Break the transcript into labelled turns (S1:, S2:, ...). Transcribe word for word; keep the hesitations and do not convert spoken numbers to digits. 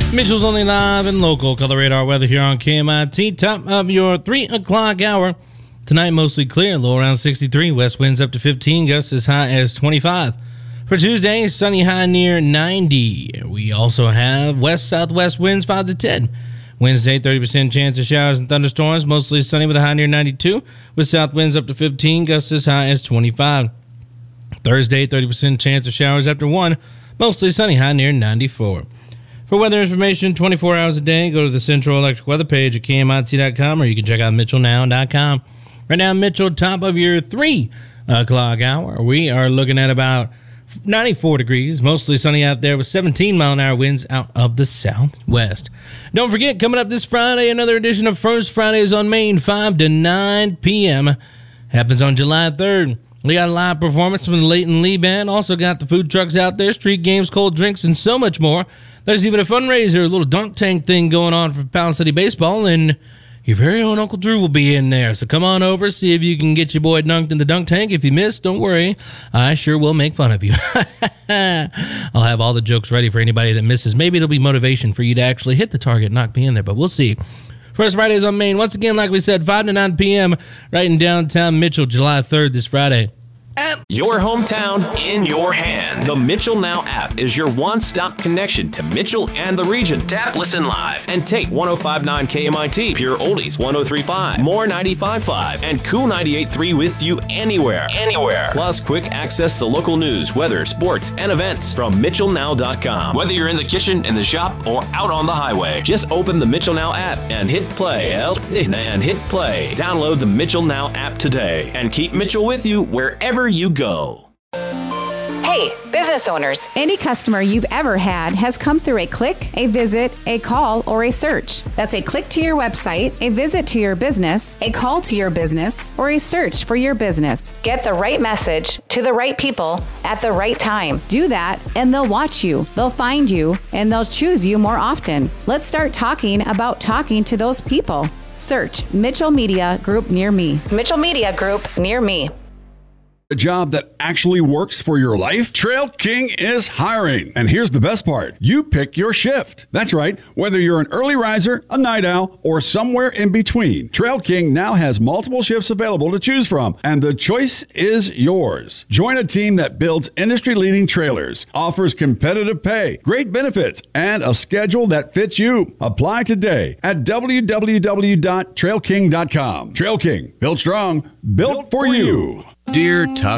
S1: Mitchell's Only Live and Local Color Radar weather here on K M I T. Top of your three o'clock hour. Tonight, mostly clear, low around sixty-three. West winds up to fifteen, gusts as high as twenty-five. For Tuesday, sunny high near ninety. We also have west-southwest winds five to ten. Wednesday, thirty percent chance of showers and thunderstorms, mostly sunny with a high near ninety-two, with south winds up to fifteen, gusts as high as twenty-five. Thursday, thirty percent chance of showers after one, mostly sunny, high near ninety-four. For weather information twenty-four hours a day, go to the Central Electric Weather page at K M I T dot com, or you can check out Mitchell Now dot com. Right now, Mitchell, top of your three o'clock hour. We are looking at about ninety-four degrees, mostly sunny out there with seventeen mile an hour winds out of the southwest. Don't forget, coming up this Friday, another edition of First Fridays on Main, five to nine p.m. Happens on July third. We got a live performance from the Leighton Lee Band. Also got the food trucks out there, street games, cold drinks, and so much more. There's even a fundraiser, a little dunk tank thing going on for Powell City Baseball, and your very own Uncle Drew will be in there. So come on over, see if you can get your boy dunked in the dunk tank. If you miss, don't worry. I sure will make fun of you. I'll have all the jokes ready for anybody that misses. Maybe it'll be motivation for you to actually hit the target and knock me in there, but we'll see. First Fridays on Main. Once again, like we said, five to nine p.m. right in downtown Mitchell, July third this Friday.
S2: Your hometown in your hand. The Mitchell Now app is your one-stop connection to Mitchell and the region. Tap, listen live, and take one oh five point nine K M I T, Pure Oldies one oh three point five, More ninety-five point five, and Cool ninety-eight point three with you anywhere. Anywhere. Plus, quick access to local news, weather, sports, and events from Mitchell Now dot com. Whether you're in the kitchen, in the shop, or out on the highway, just open the Mitchell Now app and hit play. And hit play. Download the Mitchell Now app today and keep Mitchell with you wherever you go.
S3: Hey, business owners.
S4: Any customer you've ever had has come through a click, a visit, a call, or a search. That's a click to your website, a visit to your business, a call to your business, or a search for your business.
S3: Get the right message to the right people at the right time.
S4: Do that, and they'll watch you, they'll find you, and they'll choose you more often. Let's start talking about talking to those people. Search Mitchell Media Group near me.
S3: Mitchell Media Group near me.
S5: A job that actually works for your life? Trail King is hiring. And here's the best part. You pick your shift. That's right. Whether you're an early riser, a night owl, or somewhere in between, Trail King now has multiple shifts available to choose from, and the choice is yours. Join a team that builds industry-leading trailers, offers competitive pay, great benefits, and a schedule that fits you. Apply today at w w w dot trail king dot com. Trail King, built strong, built, built for you.
S6: Dear Tuck